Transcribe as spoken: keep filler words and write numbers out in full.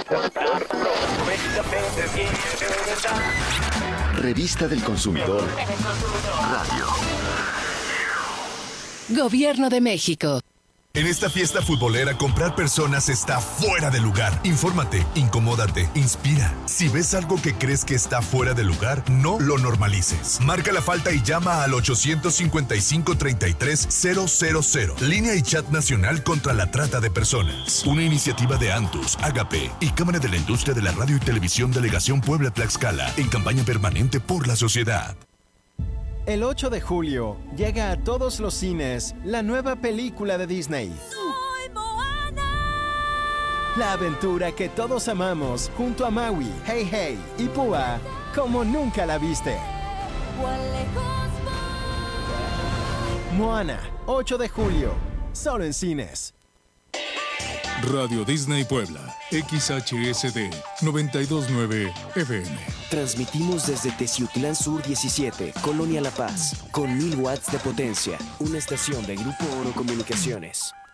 Revista del Consumidor. Radio. Gobierno de México. En esta fiesta futbolera, comprar personas está fuera de lugar. Infórmate, incomódate, inspira. Si ves algo que crees que está fuera de lugar, no lo normalices. Marca la falta y llama al ochocientos cincuenta y cinco, treinta y tres, cero cero cero. Línea y chat nacional contra la trata de personas. Una iniciativa de Antus, Agape y Cámara de la Industria de la Radio y Televisión Delegación Puebla-Tlaxcala en campaña permanente por la sociedad. El ocho de julio llega a todos los cines la nueva película de Disney. ¡Soy Moana! La aventura que todos amamos junto a Maui, Hey Hey y Púa como nunca la viste. ¡Cuán lejos voy! Moana, ocho de julio, solo en cines. Radio Disney Puebla, X H S D noventa y dos punto nueve F M. Transmitimos desde Teciutlán Sur diecisiete, Colonia La Paz, con mil watts de potencia. Una estación de Grupo Oro Comunicaciones.